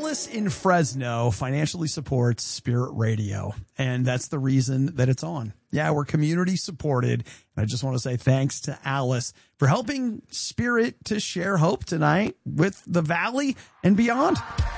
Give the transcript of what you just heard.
Alice in Fresno financially supports Spirit Radio, and that's the reason that it's on. Yeah, we're community supported, and I just want to say thanks to Alice for helping Spirit to share hope tonight with the Valley and beyond.